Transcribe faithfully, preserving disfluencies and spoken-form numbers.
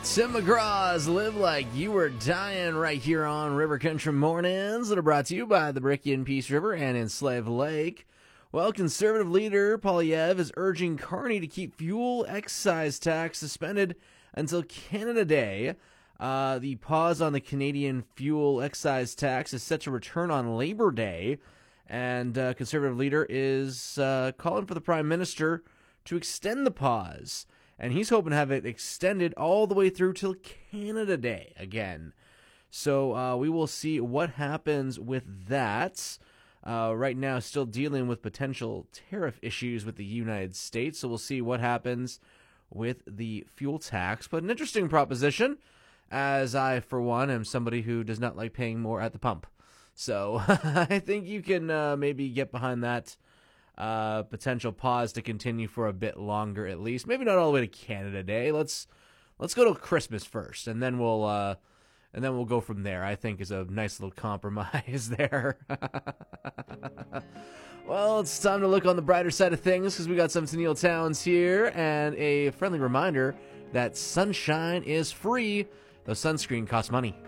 Tim McGraw's Live Like You Were Dying right here on River Country Mornings that are brought to you by the Bricky and Peace River and in Slave Lake. Well, conservative leader Poilievre is urging Carney to keep fuel excise tax suspended until Canada Day. Uh, the pause on the Canadian fuel excise tax is set to return on Labor Day, and uh, conservative leader is uh, calling for the Prime Minister to extend the pause. And he's hoping to have it extended all the way through till Canada Day again. So uh, we will see what happens with that. Uh, right now, still dealing with potential tariff issues with the United States. So we'll see what happens with the fuel tax. But an interesting proposition, as I, for one, am somebody who does not like paying more at the pump. So I think you can uh, maybe get behind that Uh, potential pause to continue for a bit longer, at least. Maybe not all the way to Canada Day. Let's let's go to Christmas first, and then we'll uh, and then we'll go from there. I think is a nice little compromise there. Well, it's time to look on the brighter side of things because we got some Tennille Towns here, and a friendly reminder that sunshine is free, though sunscreen costs money.